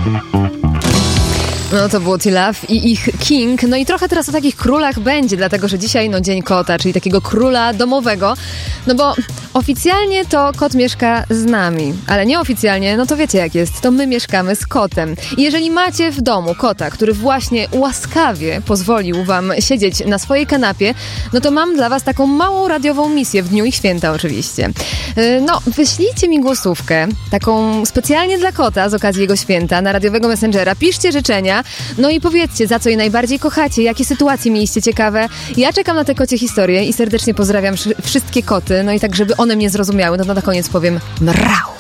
No to było T-Love i ich King. No i trochę teraz o takich królach będzie, dlatego że dzisiaj Dzień Kota, czyli takiego króla domowego. No bo oficjalnie to kot mieszka z nami, ale nieoficjalnie, no to wiecie jak jest, to my mieszkamy z kotem. I jeżeli macie w domu kota, który właśnie łaskawie pozwolił wam siedzieć na swojej kanapie, no to mam dla was taką małą radiową misję w dniu ich święta oczywiście. No, wyślijcie mi głosówkę, taką specjalnie dla kota z okazji jego święta na radiowego Messengera. Piszcie życzenia, no i powiedzcie, za co je najbardziej kochacie, jakie sytuacje mieliście ciekawe. Ja czekam na te kocie historie i serdecznie pozdrawiam wszystkie koty, no i tak, żeby one mnie zrozumiały, no to na koniec powiem mrał.